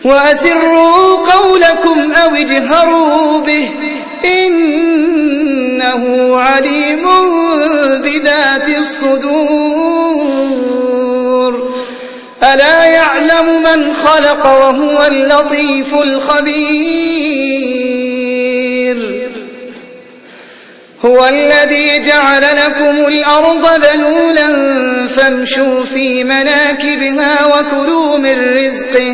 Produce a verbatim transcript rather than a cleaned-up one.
وأسروا قولكم أو اجهروا به إنه عليم بذات الصدور ألا يعلم من خلق وهو اللطيف الخبير هو الذي جعل لكم الأرض ذلولا فامشوا في مناكبها وكلوا من رزقه